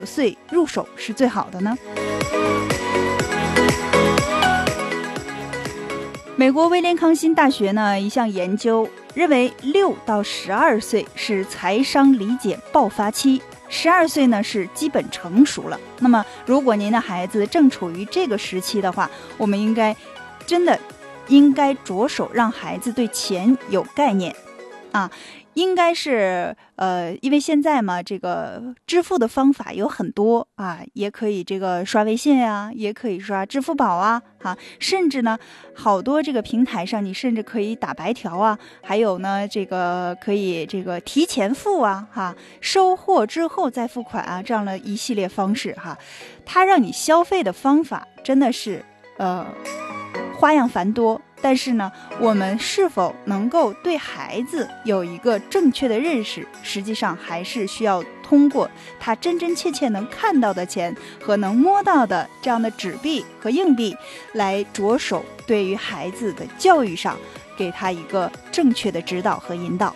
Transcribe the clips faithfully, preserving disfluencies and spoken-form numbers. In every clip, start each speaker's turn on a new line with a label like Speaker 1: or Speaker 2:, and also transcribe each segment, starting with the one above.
Speaker 1: 岁入手是最好的呢？美国威廉康辛大学呢一项研究认为，六到十二岁是财商理解爆发期，十二岁呢是基本成熟了。那么，如果您的孩子正处于这个时期的话，我们应该真的应该着手让孩子对钱有概念啊。应该是呃，因为现在嘛，这个支付的方法有很多啊，也可以这个刷微信啊，也可以刷支付宝啊，啊，甚至呢，好多这个平台上你甚至可以打白条啊，还有呢，这个可以这个提前付啊，哈、啊，收货之后再付款啊，这样的一系列方式哈、啊，它让你消费的方法真的是呃花样繁多。但是呢，我们是否能够对孩子有一个正确的认识，实际上还是需要通过他真真切切能看到的钱和能摸到的这样的纸币和硬币来着手，对于孩子的教育上给他一个正确的指导和引导。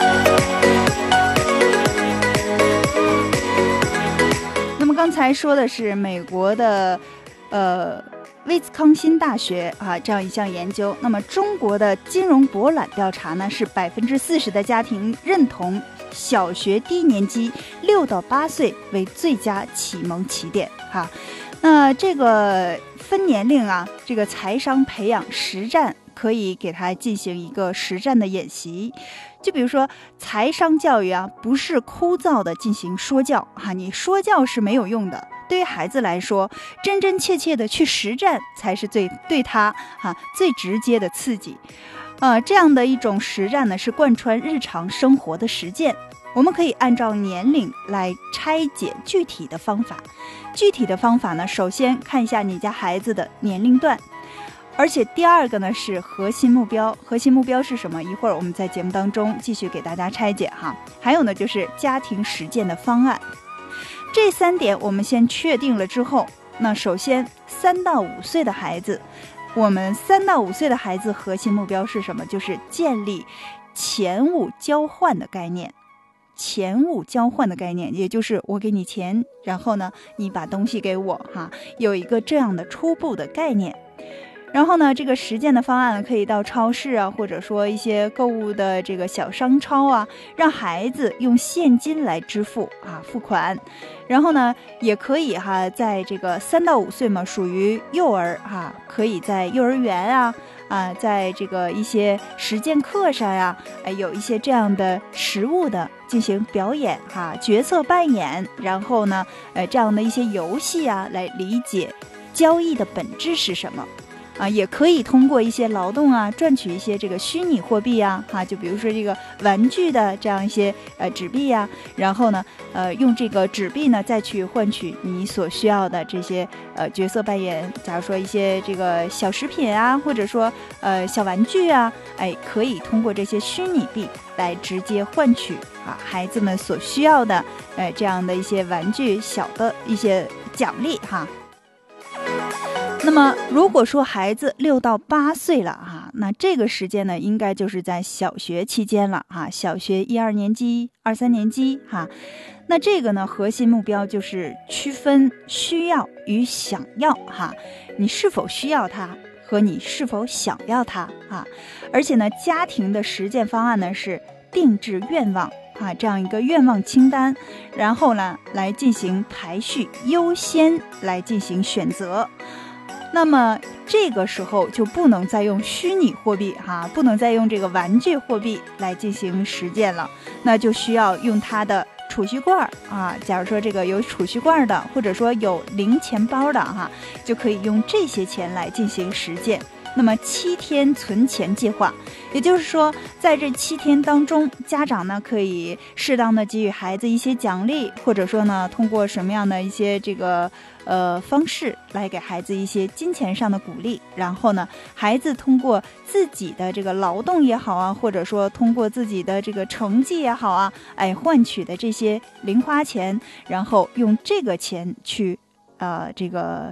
Speaker 1: 那么刚才说的是美国的呃威斯康辛大学啊这样一项研究，那么中国的金融博览调查呢，是百分之四十的家庭认同小学低年级六到八岁为最佳启蒙起点哈、啊。那这个分年龄啊，这个财商培养实战可以给他进行一个实战的演习。就比如说财商教育啊，不是枯燥的进行说教哈、啊，你说教是没有用的。对于孩子来说，真真切切的去实战才是最对他哈、啊、最直接的刺激。呃，这样的一种实战呢，是贯穿日常生活的实践。我们可以按照年龄来拆解具体的方法。具体的方法呢，首先看一下你家孩子的年龄段。而且第二个呢是核心目标，核心目标是什么？一会儿我们在节目当中继续给大家拆解哈。还有呢就是家庭实践的方案。这三点我们先确定了之后，那首先三到五岁的孩子，我们三到五岁的孩子核心目标是什么？就是建立钱物交换的概念。钱物交换的概念，也就是我给你钱，然后呢你把东西给我哈，有一个这样的初步的概念。然后呢，这个实践的方案可以到超市啊，或者说一些购物的这个小商超啊，让孩子用现金来支付啊付款。然后呢，也可以哈，在这个三到五岁嘛，属于幼儿哈，可以在幼儿园啊啊，在这个一些实践课上呀，哎，有一些这样的实物的进行表演哈，角色扮演，然后呢，呃，这样的一些游戏啊，来理解交易的本质是什么。啊，也可以通过一些劳动啊，赚取一些这个虚拟货币啊，哈、啊，就比如说这个玩具的这样一些呃纸币啊，然后呢，呃，用这个纸币呢再去换取你所需要的这些呃角色扮演，假如说一些这个小食品啊，或者说呃小玩具啊，哎，可以通过这些虚拟币来直接换取啊孩子们所需要的呃这样的一些玩具小的一些奖励哈。那么如果说孩子六到八岁了哈，那这个时间呢，应该就是在小学期间了哈，小学一二年级、二三年级哈。那这个呢，核心目标就是区分需要与想要哈，你是否需要它和你是否想要它啊？而且呢，家庭的实践方案呢是定制愿望啊，这样一个愿望清单，然后呢来进行排序，优先来进行选择。那么这个时候就不能再用虚拟货币哈，不能再用这个玩具货币来进行实践了，那就需要用它的储蓄罐啊，假如说这个有储蓄罐的，或者说有零钱包的哈，就可以用这些钱来进行实践。那么七天存钱计划，也就是说在这七天当中，家长呢可以适当的给予孩子一些奖励，或者说呢通过什么样的一些这个呃方式来给孩子一些金钱上的鼓励，然后呢孩子通过自己的这个劳动也好啊，或者说通过自己的这个成绩也好啊，哎换取的这些零花钱，然后用这个钱去呃这个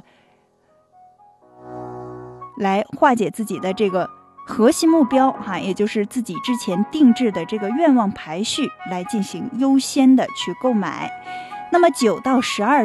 Speaker 1: 来化解自己的这个核心目标哈，也就是自己之前定制的这个愿望排序，来进行优先的去购买。 那么九到十二